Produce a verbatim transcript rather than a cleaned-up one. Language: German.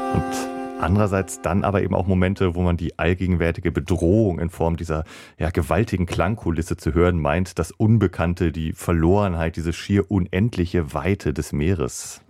Und andererseits dann aber eben auch Momente, wo man die allgegenwärtige Bedrohung in Form dieser ja, gewaltigen Klangkulisse zu hören meint, das Unbekannte, die Verlorenheit, diese schier unendliche Weite des Meeres.